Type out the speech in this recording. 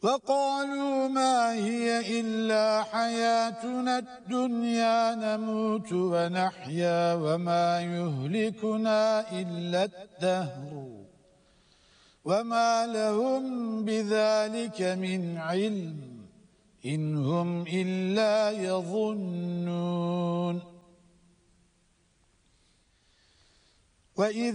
وقالوا ما هي إلا حياتنا الدنيا نموت ونحيا وما يهلكنا إلا الدهر وما لهم بذلك من علم إن هم إلا يظنون.